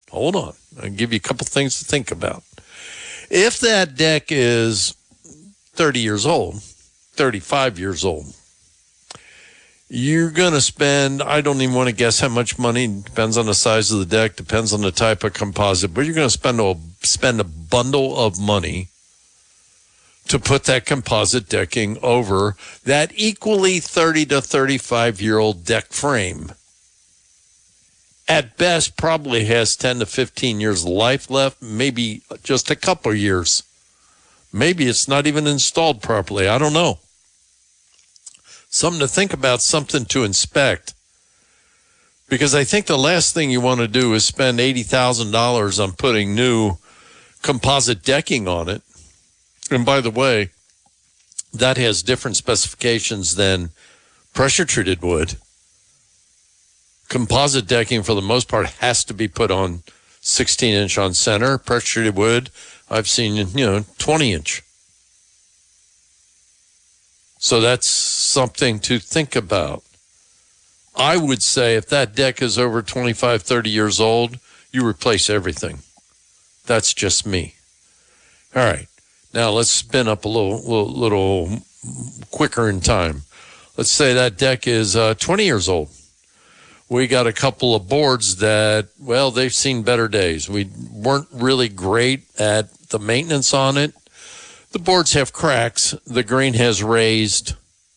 Hold on. I'll give you a couple things to think about. If that deck is 30 years old, 35 years old, you're going to spend, I don't even want to guess how much money. Depends on the size of the deck, depends on the type of composite, but you're going to spend a bundle of money to put that composite decking over that equally 30 to 35-year-old deck frame. At best, probably has 10 to 15 years of life left, maybe just a couple years. Maybe it's not even installed properly. I don't know. Something to think about, something to inspect. Because I think the last thing you want to do is spend $80,000 on putting new composite decking on it. And by the way, that has different specifications than pressure-treated wood. Composite decking, for the most part, has to be put on 16-inch on center. Pressure-treated wood, I've seen, 20-inch. So that's something to think about. I would say if that deck is over 25, 30 years old, you replace everything. That's just me. All right. Now let's spin up a little quicker in time. Let's say that deck is 20 years old. We got a couple of boards that, well, they've seen better days. We weren't really great at the maintenance on it. The boards have cracks. The grain has raised.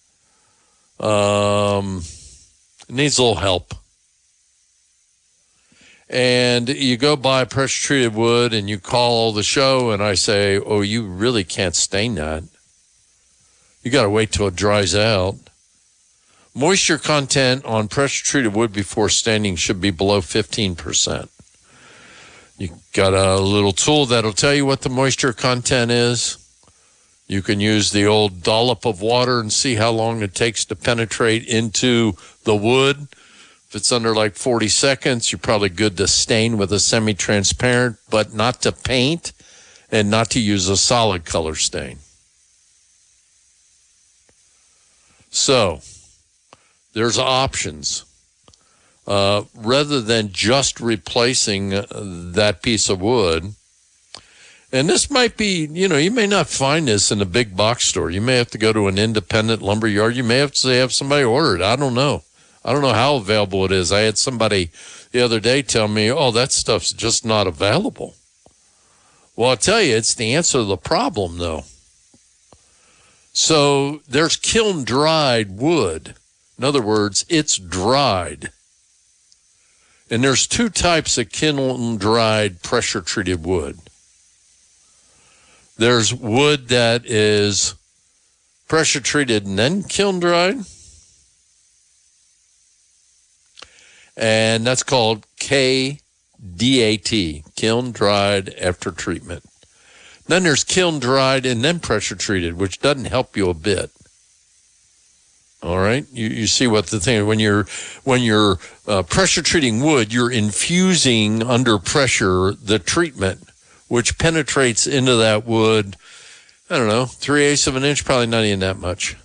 It needs a little help. And you go buy pressure-treated wood and you call the show and I say, oh, you really can't stain that. You got to wait till it dries out. Moisture content on pressure-treated wood before staining should be below 15%. You got a little tool that'll tell you what the moisture content is. You can use the old dollop of water and see how long it takes to penetrate into the wood. If it's under like 40 seconds, you're probably good to stain with a semi-transparent, but not to paint and not to use a solid color stain. So there's options. Rather than just replacing that piece of wood, and this might be, you may not find this in a big box store. You may have to go to an independent lumber yard. You may have to have somebody order it. I don't know. I don't know how available it is. I had somebody the other day tell me, oh, that stuff's just not available. Well, I'll tell you, it's the answer to the problem, though. So there's kiln-dried wood. In other words, it's dried. And there's two types of kiln-dried pressure-treated wood. There's wood that is pressure-treated and then kiln-dried. And that's called KDAT, kiln-dried after treatment. Then there's kiln-dried and then pressure-treated, which doesn't help you a bit. All right, you see what the thing, when you're pressure treating wood, you're infusing under pressure the treatment, which penetrates into that wood. I don't know, 3/8 of an inch, probably not even that much.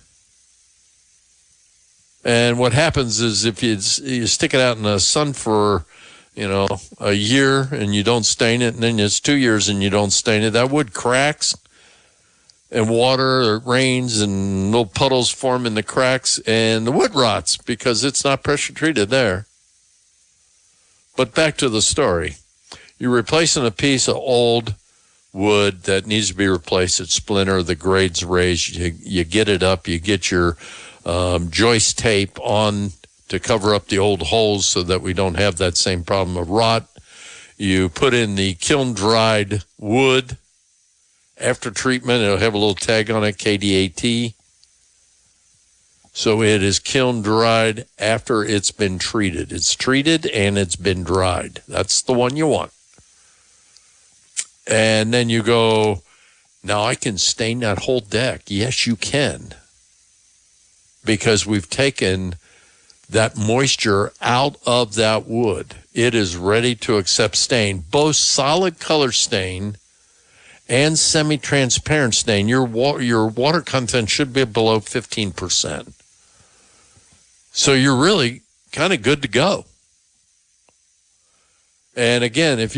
And what happens is if you stick it out in the sun for, a year and you don't stain it, and then it's 2 years and you don't stain it, that wood cracks. And water, it rains, and little puddles form in the cracks, and the wood rots because it's not pressure treated there. But back to the story. You're replacing a piece of old wood that needs to be replaced. It's splinter, the grade's raised. You get it up. You get your joist tape on to cover up the old holes so that we don't have that same problem of rot. You put in the kiln-dried wood. After treatment, it'll have a little tag on it, KDAT. So it is kiln-dried after it's been treated. It's treated and it's been dried. That's the one you want. And then you go, now I can stain that whole deck. Yes, you can. Because we've taken that moisture out of that wood. It is ready to accept stain, both solid color stain and semi-transparent stain. Your water content should be below 15%. So you're really kind of good to go. And again, if